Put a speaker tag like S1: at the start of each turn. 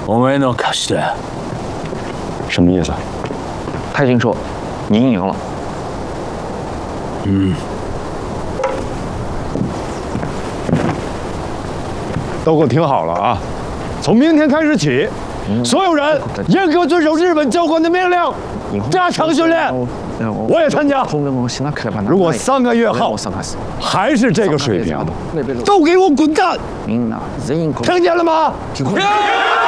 S1: 我们能卡西的，
S2: 什么意思？
S3: 他已经说您赢了。
S2: 都给我听好了啊！从明天开始起，所有人严格遵守日本教官的命令，加强训练。我也参加。如果3个月后还是这个水平，都给我滚蛋！听见了吗？